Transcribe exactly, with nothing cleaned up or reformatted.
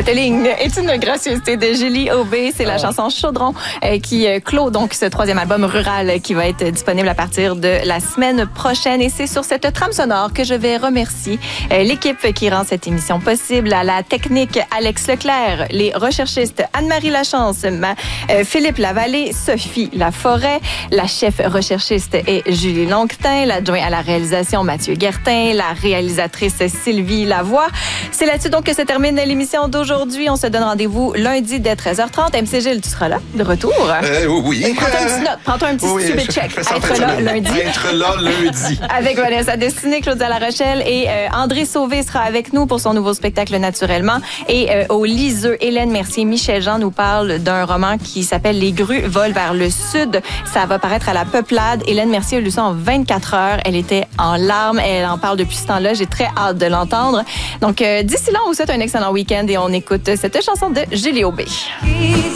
Cette ligne est une gracieuseté de Julie Aubé. C'est la oh. chanson Chaudron euh, qui euh, clôt donc ce troisième album rural euh, qui va être disponible à partir de la semaine prochaine. Et c'est sur cette trame sonore que je vais remercier euh, l'équipe qui rend cette émission possible. À la technique, Alex Leclerc, les recherchistes Anne-Marie Lachance, ma, euh, Philippe Lavallée, Sophie Laforêt, la chef recherchiste est Julie Longtin, l'adjoint à la réalisation Mathieu Guertin, la réalisatrice Sylvie Lavoie. C'est là-dessus donc que se termine l'émission d'aujourd'hui. On se donne rendez-vous lundi dès treize heures trente. M C Gilles, tu seras là, de retour? Euh, oui. Prends-toi une petite note, prends-toi un petit oui, stupid check. Être là lundi. Être là lundi. Avec Vanessa Destinée, Claudia La Rochelle et euh, André Sauvé sera avec nous pour son nouveau spectacle Naturellement. Et euh, au Liseux, Hélène Mercier, Michel Jean nous parle d'un roman qui s'appelle Les grues volent vers le sud. Ça va paraître à la Peuplade. Hélène Mercier a lu ça en vingt-quatre heures. Elle était en larmes. Elle en parle depuis ce temps-là. J'ai très hâte de l'entendre. Donc, euh, d'ici là, on vous souhaite un excellent week-end et on écoute cette chanson de Julie Aubé.